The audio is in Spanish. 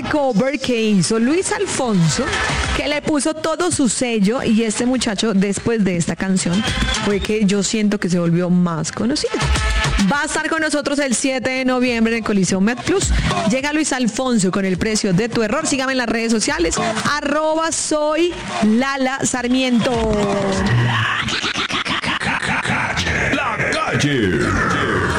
este cover que hizo Luis Alfonso, que le puso todo su sello, y este muchacho después de esta canción fue que yo siento que se volvió más conocido. Va a estar con nosotros el 7 de noviembre en el Coliseo MedPlus. Llega Luis Alfonso con el precio de tu error. Sígame en las redes sociales, @soy Lala Sarmiento. La calle.